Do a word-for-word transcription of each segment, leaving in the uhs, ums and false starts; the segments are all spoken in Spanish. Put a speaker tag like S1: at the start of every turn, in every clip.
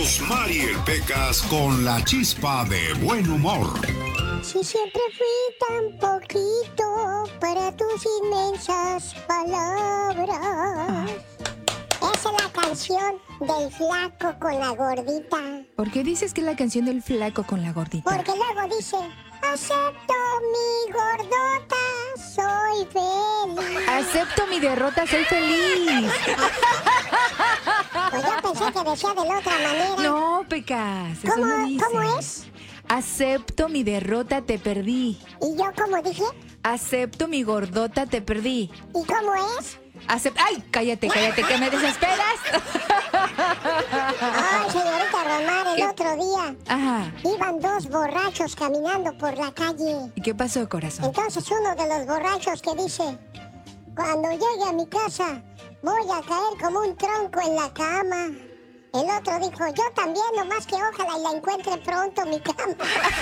S1: Rosmar y el Pecas con la chispa de buen humor.
S2: Si siempre fui tan poquito para tus inmensas palabras. Esa es la canción del flaco con la gordita.
S3: ¿Por qué dices que es la canción del flaco con la gordita?
S2: Porque luego dice, acepto mi gordota, soy feliz.
S3: Acepto mi derrota, soy feliz.
S2: Pues yo pensé que decía de la otra manera.
S3: No, Pecas, eso
S2: ¿Cómo,
S3: no dice.
S2: ¿Cómo es?
S3: Acepto mi derrota, te perdí.
S2: ¿Y yo cómo dije?
S3: Acepto mi gordota, te perdí.
S2: ¿Y cómo es?
S3: Acep ¡Ay, cállate, cállate, que me desesperas!
S2: Ay, señorita Rosmar, el
S3: ¿Qué?
S2: otro día
S3: Ajá.
S2: iban dos borrachos caminando por la calle.
S3: ¿Y qué pasó, corazón?
S2: Entonces uno de los borrachos que dice, cuando llegue a mi casa voy a caer como un tronco en la cama. El otro dijo, yo también, nomás que ojalá y la encuentre pronto mi cama.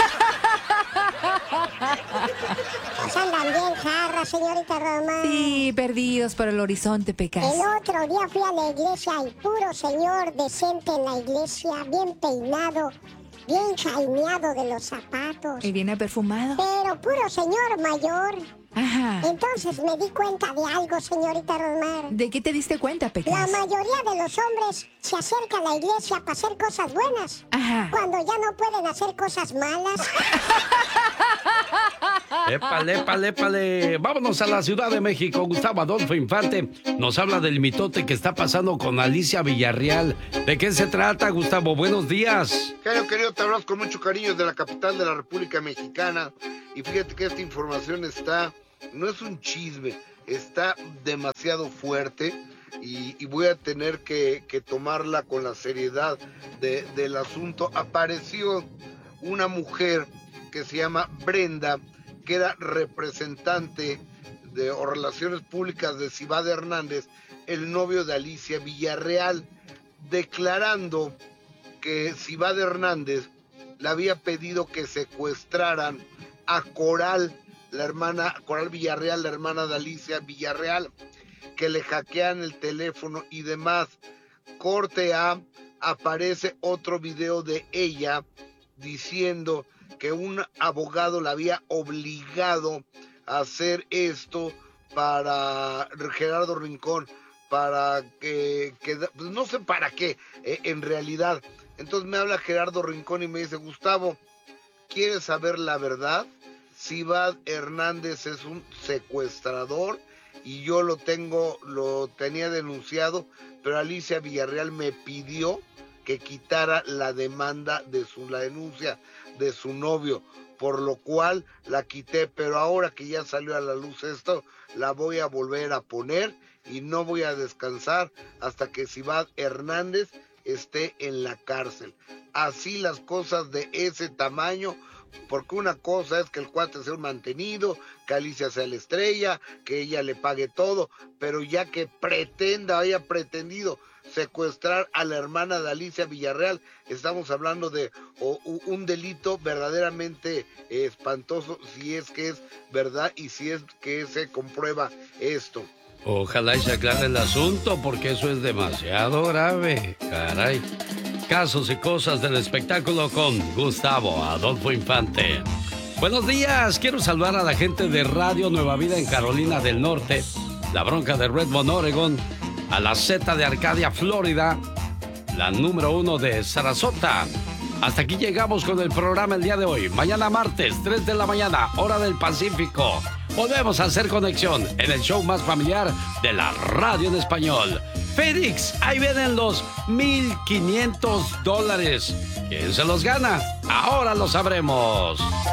S2: Pues andan bien jarras, señorita Rosmar.
S3: Sí, perdidos por el horizonte, Pecas.
S2: El otro día fui a la iglesia y puro señor decente en la iglesia, bien peinado, bien chaineado de los zapatos.
S3: ¿Y viene perfumado?
S2: Pero puro señor mayor.
S3: Ajá.
S2: Entonces me di cuenta de algo, señorita Rosmar.
S3: ¿De qué te diste cuenta,
S2: La
S3: Pecas?
S2: mayoría de los hombres se acercan a la iglesia para hacer cosas buenas.
S3: Ajá.
S2: Cuando ya no pueden hacer cosas malas.
S4: Épale, épale, épale. Vámonos a la Ciudad de México. Gustavo Adolfo Infante nos habla del mitote que está pasando con Alicia Villarreal. ¿De qué se trata, Gustavo? Buenos días.
S5: Genio querido, te hablas con mucho cariño de la capital de la República Mexicana. Y fíjate que esta información está, no es un chisme, está demasiado fuerte. Y, y voy a tener que, que tomarla con la seriedad de, del asunto. Apareció una mujer que se llama Brenda, que era representante de o relaciones públicas de Cibad Hernández, el novio de Alicia Villarreal, declarando que Cibad Hernández le había pedido que secuestraran a Coral, la hermana, Coral Villarreal, la hermana de Alicia Villarreal, que le hackean el teléfono y demás. Corte A, aparece otro video de ella diciendo que un abogado la había obligado a hacer esto para Gerardo Rincón, para que, que pues no sé para qué, eh, en realidad. Entonces me habla Gerardo Rincón y me dice, Gustavo, ¿quieres saber la verdad? Cibad Hernández es un secuestrador y yo lo tengo, lo tenía denunciado, pero Alicia Villarreal me pidió que quitara la demanda de su, la denuncia de su novio, por lo cual la quité, pero ahora que ya salió a la luz esto, la voy a volver a poner y no voy a descansar hasta que Cibad Hernández esté en la cárcel. Así las cosas de ese tamaño, porque una cosa es que el cuate sea un mantenido, que Alicia sea la estrella, que ella le pague todo, pero ya que pretenda, haya pretendido secuestrar a la hermana de Alicia Villarreal, estamos hablando de o, un delito verdaderamente espantoso, si es que es verdad y si es que se comprueba esto.
S4: Ojalá y se aclare el asunto, porque eso es demasiado grave. Caray. Casos y cosas del espectáculo con Gustavo Adolfo Infante. Buenos días, quiero saludar a la gente de Radio Nueva Vida en Carolina del Norte, La Bronca de Redmond, Oregon, a la Z de Arcadia, Florida, la número uno de Sarasota. Hasta aquí llegamos con el programa el día de hoy. Mañana martes, tres de la mañana, hora del Pacífico. Volvemos a hacer conexión en el show más familiar de la radio en español. Phoenix, ahí vienen los mil quinientos dólares. ¿Quién se los gana? Ahora lo sabremos.